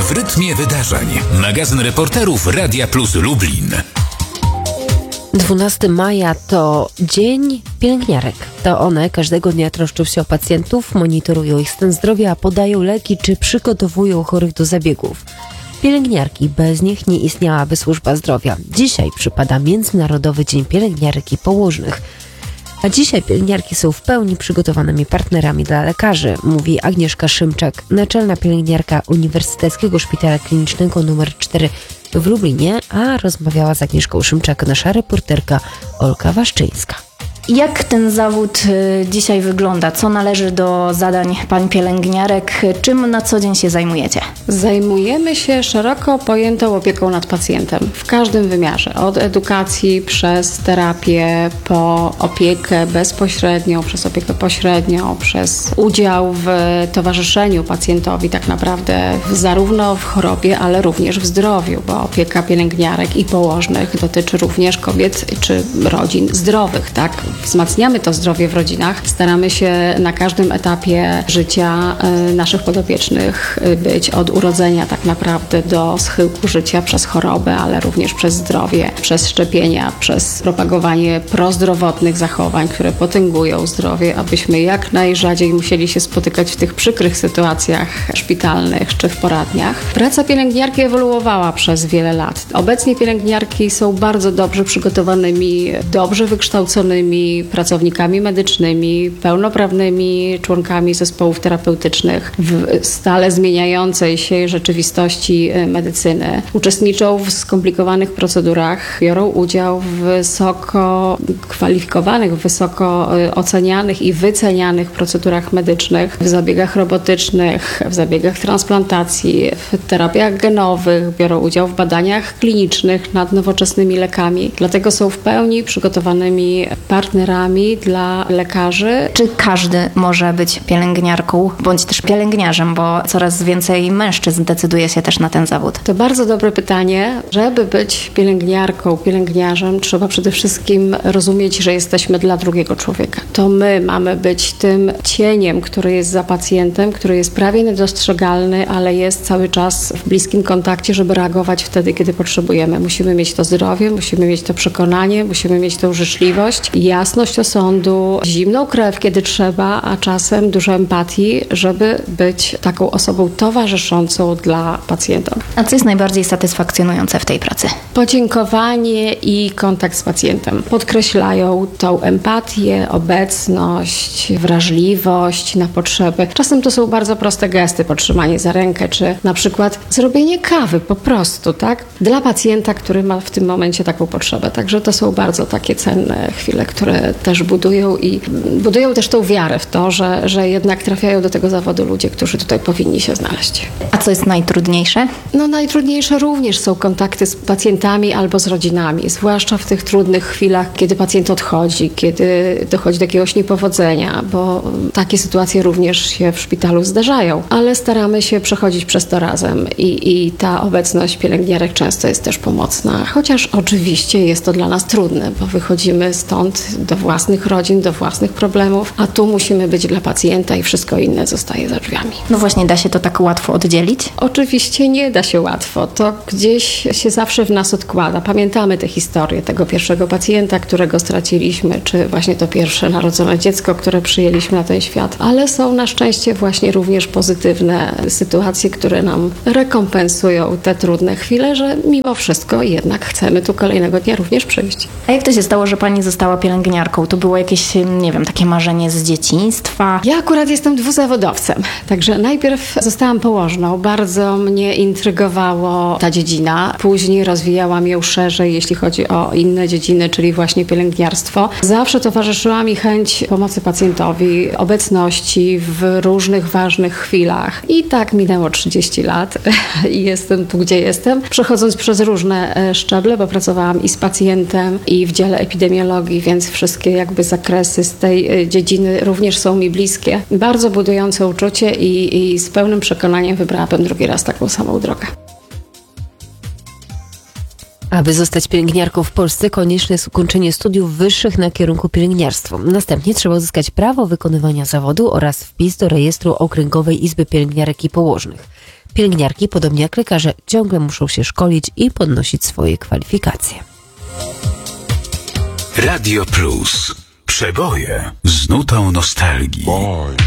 W rytmie wydarzeń. Magazyn reporterów Radia Plus Lublin. 12 maja to Dzień Pielęgniarek. To one każdego dnia troszczą się o pacjentów, monitorują ich stan zdrowia, podają leki czy przygotowują chorych do zabiegów. Pielęgniarki, bez nich nie istniałaby służba zdrowia. Dzisiaj przypada Międzynarodowy Dzień Pielęgniarek i Położnych. A dzisiaj pielęgniarki są w pełni przygotowanymi partnerami dla lekarzy, mówi Agnieszka Szymczak, naczelna pielęgniarka Uniwersyteckiego Szpitala Klinicznego nr 4 w Lublinie, a rozmawiała z Agnieszką Szymczak nasza reporterka Olga Waszczyńska. Jak ten zawód dzisiaj wygląda? Co należy do zadań pań pielęgniarek? Czym na co dzień się zajmujecie? Zajmujemy się szeroko pojętą opieką nad pacjentem w każdym wymiarze. Od edukacji przez terapię, po opiekę bezpośrednią, przez opiekę pośrednią, przez udział w towarzyszeniu pacjentowi tak naprawdę zarówno w chorobie, ale również w zdrowiu, bo opieka pielęgniarek i położnych dotyczy również kobiet czy rodzin zdrowych, tak? Wzmacniamy to zdrowie w rodzinach. Staramy się na każdym etapie życia naszych podopiecznych być od urodzenia tak naprawdę do schyłku życia przez chorobę, ale również przez zdrowie, przez szczepienia, przez propagowanie prozdrowotnych zachowań, które potęgują zdrowie, abyśmy jak najrzadziej musieli się spotykać w tych przykrych sytuacjach szpitalnych czy w poradniach. Praca pielęgniarki ewoluowała przez wiele lat. Obecnie pielęgniarki są bardzo dobrze przygotowanymi, dobrze wykształconymi pracownikami medycznymi, pełnoprawnymi członkami zespołów terapeutycznych w stale zmieniającej się rzeczywistości medycyny. Uczestniczą w skomplikowanych procedurach, biorą udział w wysoko kwalifikowanych, wysoko ocenianych i wycenianych procedurach medycznych, w zabiegach robotycznych, w zabiegach transplantacji, w terapiach genowych, biorą udział w badaniach klinicznych nad nowoczesnymi lekami. Dlatego są w pełni przygotowanymi partnerami dla lekarzy. Czy każdy może być pielęgniarką bądź też pielęgniarzem, bo coraz więcej mężczyzn decyduje się też na ten zawód? To bardzo dobre pytanie. Żeby być pielęgniarką, pielęgniarzem, trzeba przede wszystkim rozumieć, że jesteśmy dla drugiego człowieka. To my mamy być tym cieniem, który jest za pacjentem, który jest prawie niedostrzegalny, ale jest cały czas w bliskim kontakcie, żeby reagować wtedy, kiedy potrzebujemy. Musimy mieć to zdrowie, musimy mieć to przekonanie, musimy mieć tą życzliwość, jasność osądu, zimną krew, kiedy trzeba, a czasem dużo empatii, żeby być taką osobą towarzyszącą dla pacjenta. A co jest najbardziej satysfakcjonujące w tej pracy? Podziękowanie i kontakt z pacjentem. Podkreślają tą empatię, obecność, wrażliwość na potrzeby. Czasem to są bardzo proste gesty, podtrzymanie za rękę, czy na przykład zrobienie kawy po prostu, tak? Dla pacjenta, który ma w tym momencie taką potrzebę. Także to są bardzo takie cenne chwile, które też budują też tą wiarę w to, że jednak trafiają do tego zawodu ludzie, którzy tutaj powinni się znaleźć. A co jest najtrudniejsze? Najtrudniejsze również są kontakty z pacjentami albo z rodzinami, zwłaszcza w tych trudnych chwilach, kiedy pacjent odchodzi, kiedy dochodzi do jakiegoś niepowodzenia, bo takie sytuacje również się w szpitalu zdarzają, ale staramy się przechodzić przez to razem i ta obecność pielęgniarek często jest też pomocna, chociaż oczywiście jest to dla nas trudne, bo wychodzimy stąd do własnych rodzin, do własnych problemów, a tu musimy być dla pacjenta i wszystko inne zostaje za drzwiami. No właśnie, da się to tak łatwo oddzielić? Oczywiście nie da się łatwo. To gdzieś się zawsze w nas odkłada. Pamiętamy tę historię tego pierwszego pacjenta, którego straciliśmy, czy właśnie to pierwsze narodzone dziecko, które przyjęliśmy na ten świat. Ale są na szczęście właśnie również pozytywne sytuacje, które nam rekompensują te trudne chwile, że mimo wszystko jednak chcemy tu kolejnego dnia również przyjść. A jak to się stało, że pani została pielęgniarką? To było jakieś, nie wiem, takie marzenie z dzieciństwa? Ja akurat jestem dwuzawodowcem, także najpierw zostałam położną. Bardzo mnie intrygowała ta dziedzina. Później rozwijałam ją szerzej, jeśli chodzi o inne dziedziny, czyli właśnie pielęgniarstwo. Zawsze towarzyszyła mi chęć pomocy pacjentowi, obecności w różnych ważnych chwilach. I tak minęło 30 lat i jestem tu, gdzie jestem. Przechodząc przez różne szczeble, bo pracowałam i z pacjentem, i w dziale epidemiologii, więc wszystkie jakby zakresy z tej dziedziny również są mi bliskie. Bardzo budujące uczucie i z pełnym przekonaniem wybrałabym drugi raz taką samą drogę. Aby zostać pielęgniarką w Polsce, konieczne jest ukończenie studiów wyższych na kierunku pielęgniarstwo. Następnie trzeba uzyskać prawo wykonywania zawodu oraz wpis do rejestru Okręgowej Izby Pielęgniarek i Położnych. Pielęgniarki, podobnie jak lekarze, ciągle muszą się szkolić i podnosić swoje kwalifikacje. Radio Plus. Przeboje z nutą nostalgii.